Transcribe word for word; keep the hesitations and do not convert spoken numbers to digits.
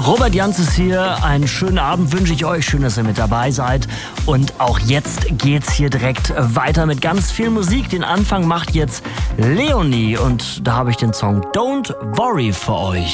Robert Janzes hier. Einen schönen Abend wünsche ich euch. Schön, dass ihr mit dabei seid. Und auch jetzt geht's hier direkt weiter mit ganz viel Musik. Den Anfang macht jetzt Leonie. Und da habe ich den Song Don't Worry für euch.